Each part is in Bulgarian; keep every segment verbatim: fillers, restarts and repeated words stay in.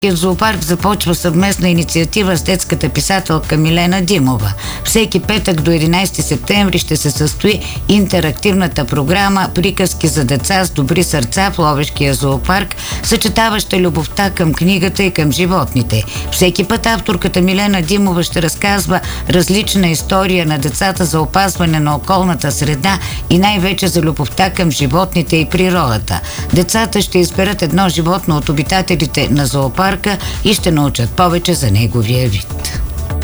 Зоопарк започва съвместна инициатива с детската писателка Милена Димова. Всеки петък до единайсети септември ще се състои интерактивната програма "Приказки за деца с добри сърца" в Ловешкия зоопарк, съчетаваща любовта към книгата и към животните. Всеки път авторката Милена Димова ще разказва различна история на децата за опазване на околната среда и най-вече за любовта към животните и природата. Децата ще изберат едно животно от обитателите на зоопарк и ще научат повече за неговия вид.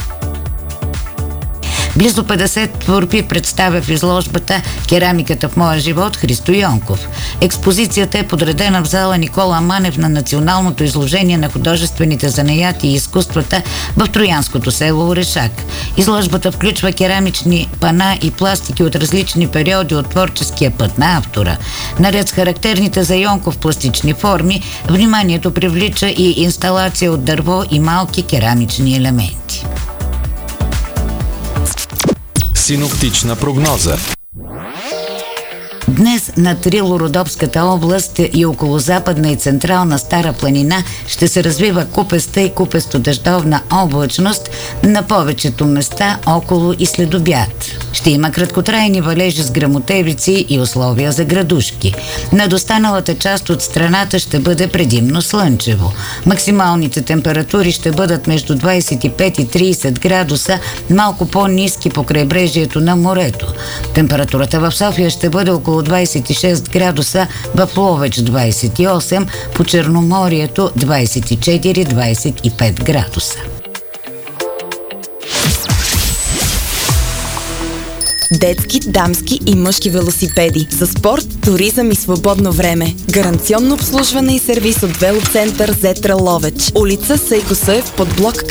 Близо петдесет творби представя в изложбата "Керамиката в моя живот" Христо Йонков. Експозицията е подредена в зала Никола Манев на Националното изложение на художествените занаяти и изкуствата в Троянското село Орешак. Изложбата включва керамични пана и пластики от различни периоди от творческия път на автора. Наред с характерните за Йонков пластични форми, вниманието привлича и инсталация от дърво и малки керамични елементи. Синоптична прогноза. Днес над Рило-Родопската област и около Западна и Централна Стара планина ще се развива купеста и купесто-дъждовна облачност на повечето места около и след обяд. Ще има краткотрайни валежи с гръмотевици и условия за градушки. Над останалата част от страната ще бъде предимно слънчево. Максималните температури ще бъдат между двайсет и пет и трийсет градуса, малко по-ниски по крайбрежието на морето. Температурата в София ще бъде около двайсет и шест градуса, в Ловеч двайсет и осем, по Черноморието двайсет и четири до двайсет и пет градуса. Детски, дамски и мъжки велосипеди за спорт, туризъм и свободно време. Гаранционно обслужване и сервис от Велоцентър Зетра Ловеч. Улица Сейко Съев под блок